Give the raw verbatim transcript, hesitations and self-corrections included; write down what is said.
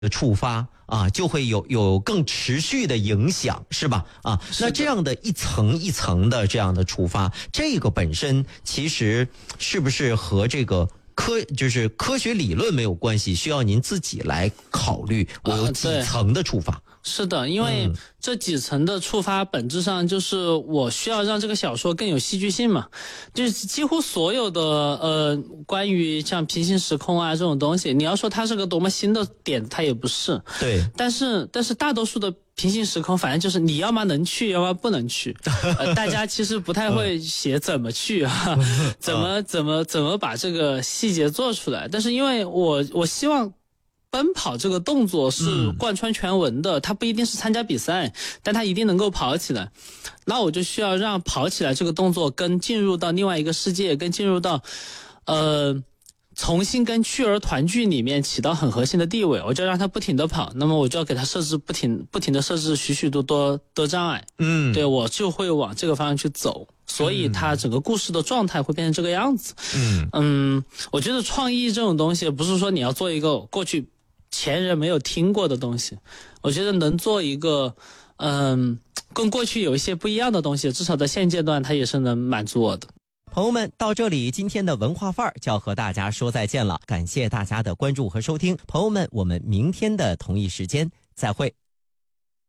的触发啊，就会有有更持续的影响，是吧？啊，那这样的一层一层的这样的触发，这个本身其实是不是和这个科就是科学理论没有关系？需要您自己来考虑，我有几层的触发。啊， 是的，因为这几层的触发本质上就是我需要让这个小说更有戏剧性嘛，就是几乎所有的呃关于像平行时空啊这种东西，你要说它是个多么新的点，它也不是。 对， 但是但是大多数的平行时空，反正就是你要么能去，要么不能去。呃、大家其实不太会写怎么去啊，怎么怎么怎么把这个细节做出来。但是因为我我希望奔跑这个动作是贯穿全文的，它不一定是参加比赛，但它一定能够跑起来。那我就需要让跑起来这个动作跟进入到另外一个世界，跟进入到呃重新跟趣儿团聚里面起到很核心的地位，我就让他不停的跑，那么我就要给他设置不停不停的设置许许多多的障碍，嗯，对，我就会往这个方向去走，所以他整个故事的状态会变成这个样子。嗯嗯，我觉得创意这种东西不是说你要做一个过去前人没有听过的东西，我觉得能做一个嗯跟过去有一些不一样的东西，至少在现阶段它也是能满足我的。 朋友们，到这里今天的文化范儿就要和大家说再见了，感谢大家的关注和收听，朋友们，我们明天的同一时间再会。